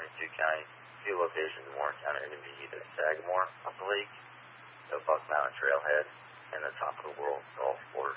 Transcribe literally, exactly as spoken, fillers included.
twenty-two counties, two locations in Warren County are going to be either Sagamore off the lake, the Buck Mountain Trailhead, and the Top of the World Golf Course.